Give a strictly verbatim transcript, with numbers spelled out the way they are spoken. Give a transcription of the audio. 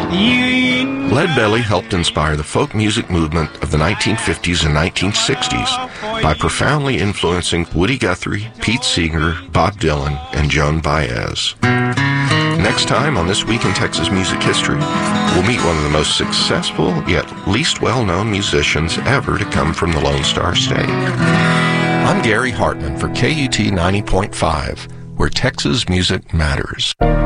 Leadbelly helped inspire the folk music movement of the nineteen fifties and nineteen sixties by profoundly influencing Woody Guthrie, Pete Seeger, Bob Dylan, and Joan Baez. Next time on This Week in Texas Music History, we'll meet one of the most successful yet least well-known musicians ever to come from the Lone Star State. I'm Gary Hartman for K U T ninety point five, where Texas music matters.